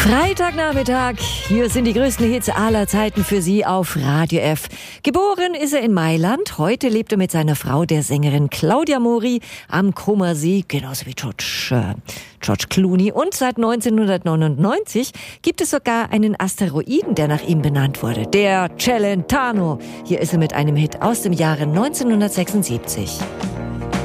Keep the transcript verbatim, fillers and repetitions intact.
Freitagnachmittag, hier sind die größten Hits aller Zeiten für Sie auf Radio F. Geboren ist er in Mailand, heute lebt er mit seiner Frau, der Sängerin Claudia Mori, am Comersee, genauso wie George, äh, George Clooney. Und seit neunzehnhundertneunundneunzig gibt es sogar einen Asteroiden, der nach ihm benannt wurde, der Celentano. Hier ist er mit einem Hit aus dem Jahre neunzehnhundertsechsundsiebzig.